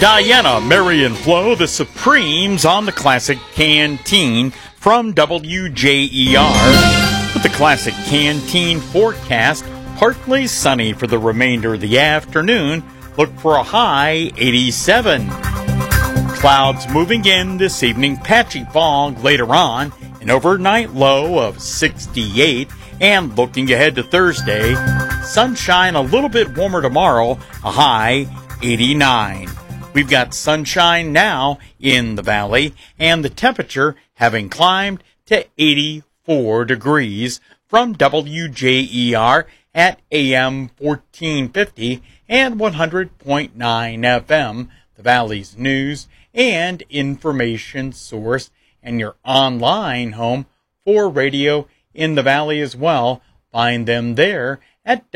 Diana, Mary, and Flo, the Supremes on the Classic Canteen from WJER. With the Classic Canteen forecast, partly sunny for the remainder of the afternoon. Look for a high 87. Clouds moving in this evening, patchy fog later on, an overnight low of 68. And looking ahead to Thursday, sunshine a little bit warmer tomorrow, a high 89. We've got sunshine now in the valley, and the temperature having climbed to 84 degrees from WJER at AM 1450 and 100.9 FM, the valley's news and information source, and your online home for radio in the valley as well. Find them there at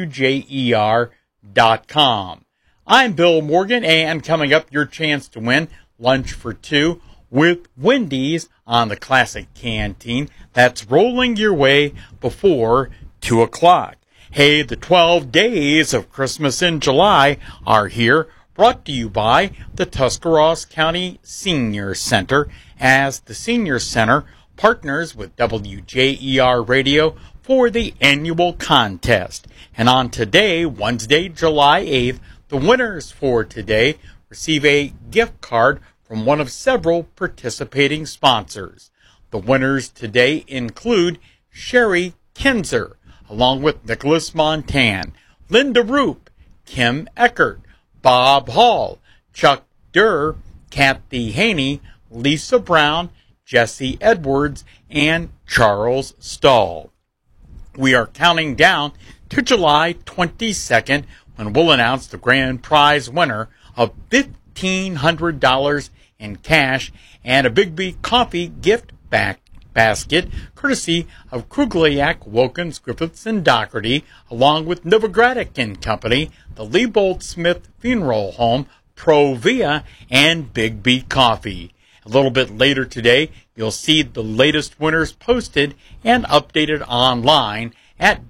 WJER.com. I'm Bill Morgan, and coming up, your chance to win lunch for two with Wendy's on the Classic Canteen. That's rolling your way before 2 o'clock. Hey, the 12 days of Christmas in July are here, brought to you by the Tuscarawas County Senior Center, as the Senior Center partners with WJER Radio for the annual contest. And on today, Wednesday, July 8th, the winners for today receive a gift card from one of several participating sponsors. The winners today include Sherry Kinzer, along with Nicholas Montan, Linda Roop, Kim Eckert, Bob Hall, Chuck Durr, Kathy Haney, Lisa Brown, Jesse Edwards, and Charles Stahl. We are counting down to July 22nd, when we'll announce the grand prize winner of $1,500 in cash and a Big B coffee gift basket, courtesy of Krugliak, Wilkins, Griffiths, and Doherty, along with Novogradic and Company, the Liebold Smith Funeral Home, Provia, and Big B Coffee. A little bit later today, you'll see the latest winners posted and updated online at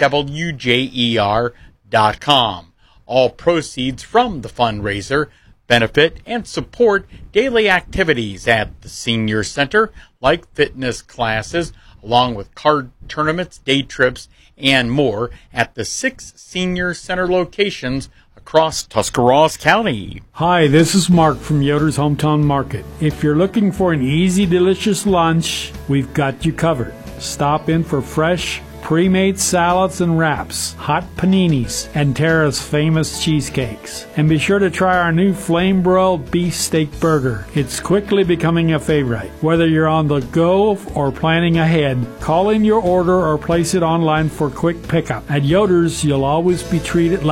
WJER.com. All proceeds from the fundraiser benefit and support daily activities at the Senior Center, like fitness classes, along with card tournaments, day trips, and more at the 6 Senior Center locations across Tuscarawas County. Hi, this is Mark from Yoder's Hometown Market. If you're looking for an easy, delicious lunch, we've got you covered. Stop in for fresh, pre-made salads and wraps, hot paninis, and Tara's famous cheesecakes. And be sure to try our new flame-broiled beef steak burger. It's quickly becoming a favorite. Whether you're on the go or planning ahead, call in your order or place it online for quick pickup. At Yoder's, you'll always be treated like